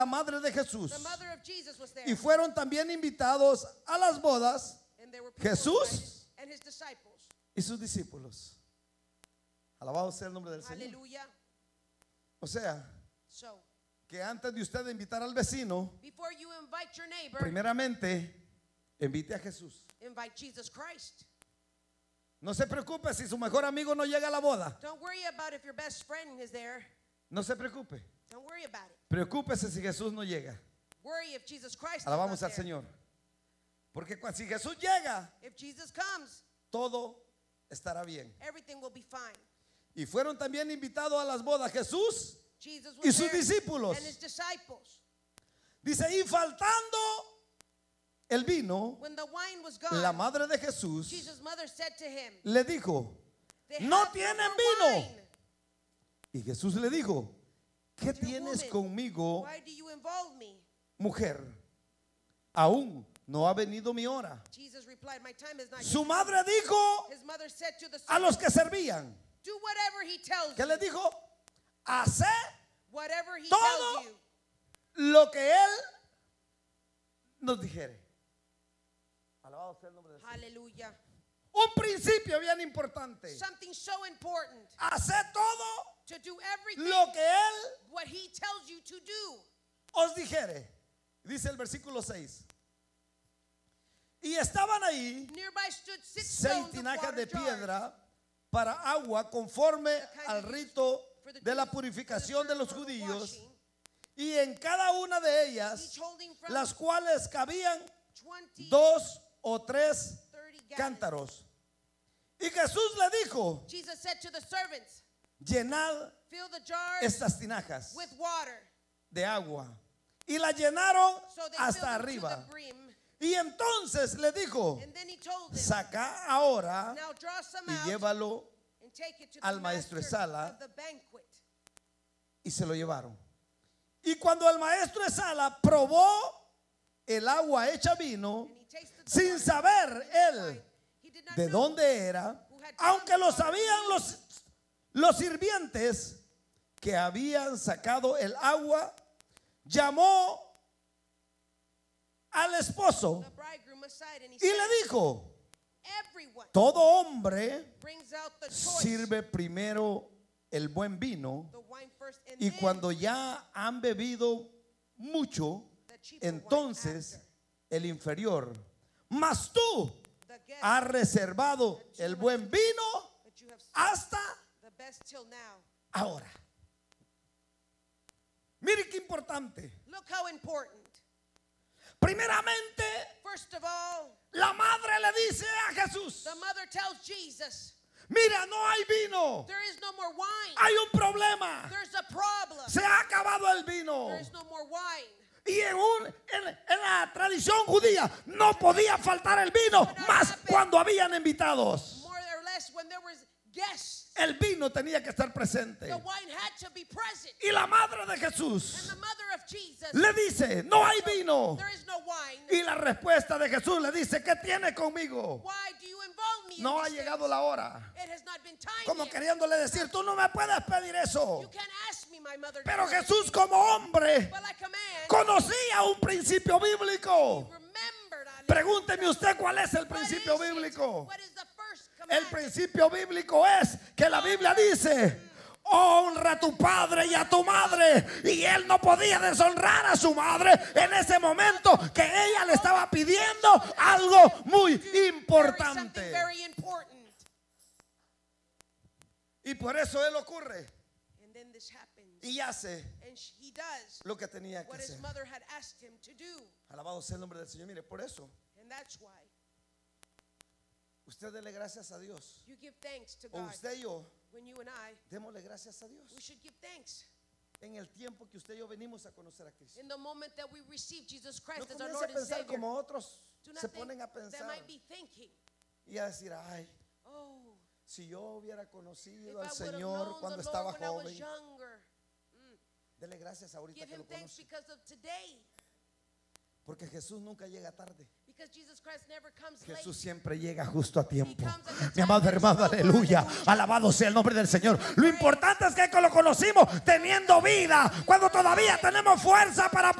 la madre de Jesús. The mother of Jesus was there. Y fueron también invitados a las bodas And there were people Jesús invited, and his disciples. y sus discípulos. Alabado sea el nombre del Señor. Hallelujah. O sea, So, que antes de usted invitar al vecino, before you invite your neighbor, primeramente invite a Jesús. invite Jesus Christ. No se preocupe si su mejor amigo no llega a la boda. Don't worry about if your best friend is there. No se preocupe. Don't worry about it. Preocúpese si Jesús no llega. Worry if Jesus Christ is Alabamos not al there. Señor. Porque si Jesús llega, If Jesus comes, todo estará bien. everything will be fine. Y fueron también invitados a las bodas Jesús Jesus y was sus there discípulos. and his disciples. Dice, y faltando el vino, When the wine was gone, la madre de Jesús Jesus' mother said to him, le dijo, "They no have tienen more vino. wine." Y Jesús le dijo, ¿qué Dear tienes woman, conmigo, Why do you involve me? mujer? Aún no ha venido mi hora. Jesus replied, my time is not Su yet. madre dijo His mother said to the a los servants, que servían, do whatever he tells ¿qué you. le dijo? Haced Whatever he todo tells you. lo que él nos dijere. Alabado sea el nombre del Señor. Hallelujah. Un principio bien importante. Something so important. Haced todo To do everything lo que él what he tells you to do. os dijere. Dice el versículo 6. Y estaban ahí Nearby stood 6 6 stones of tinajas water de jars, piedra para agua conforme al rito for the de la use- for the purificación de los ceremonial judíos, washing, y en cada una de each ellas, holding from las cuales cabían 20 2 o 3 30 gallons. cántaros. Y Jesús le dijo, Jesus said to the servants, llenad fill the jars estas tinajas with water. de agua. Y la llenaron So they hasta filled them to arriba. the brim. Y entonces le dijo, And then he told them, saca ahora now draw some y out llévalo, and take it to the al maestro master Esala. of the banquet. y se lo llevaron. Y cuando el maestro Esala probó el agua hecha vino, And he tasted the sin wine, saber and él wine. He did not de know dónde era, aunque lo sabían los sirvientes que habían sacado el agua, llamó al esposo the bridegroom aside, and he y said, le dijo, everyone todo hombre brings out the choice, sirve primero el buen vino, the wine first, and y then cuando ya han bebido mucho, the cheaper wine entonces after. el inferior. Mas tú The guest has reservado el buen vino that you have served hasta the best till now. ahora. Mire qué importante. Look how important. Primeramente, First of all, la madre le dice a Jesús, the mother tells Jesus, mira, no hay vino, there is no more wine. hay un problema, There's a problem. se ha acabado el vino. There is no more wine. Y en la tradición judía no podía faltar el vino, más cuando habían invitados. More or less, when there was guests, El vino tenía que estar presente. the wine had to be present. Y la madre de And Jesús the mother of Jesus, le dice, no hay vino. there is no wine. Y la respuesta de Jesús le dice, ¿qué tiene conmigo? Why do you involve me in No ha these llegado things? la hora. It has not been time Como yet. queriéndole decir, tú no me puedes pedir eso. You can't ask me, my mother. Pero to do Jesús anything. como hombre But like a man, conocía un principio bíblico. remembered. Pregúnteme usted cuál es el What is principio it? bíblico. What is the first El commandment? principio bíblico es que la Biblia dice, honra a tu padre y a tu madre. Y él no podía deshonrar a su madre en ese momento que ella le estaba pidiendo algo muy Something importante. very important. Y por eso él ocurre And then this happens. y hace And he does lo que tenía que what his hacer. mother had asked him to do. Alabado sea el nombre del Señor. Mire, por eso And that's why usted dele gracias a Dios. you give thanks to O God. usted y yo When you and I, démosle gracias a Dios. we should give thanks. En el tiempo que usted y yo venimos a conocer a Cristo. In the moment that we receive Jesus No Christ as our comience Lord a and pensar Savior, como otros do not se think ponen a that pensar might be thinking, y a decir, ay, oh, si yo hubiera if conocido I al would have Señor known cuando the estaba Lord when I was joven. younger. Dele gracias ahorita Give que him lo thanks conoce. because of today. Porque Jesús nunca llega tarde. Because Jesus Christ never comes late. Jesús siempre llega justo a tiempo. Mi amado hermano, aleluya. Alabado sea el nombre del Señor. Lo importante es que lo conocimos teniendo vida, cuando todavía tenemos fuerza para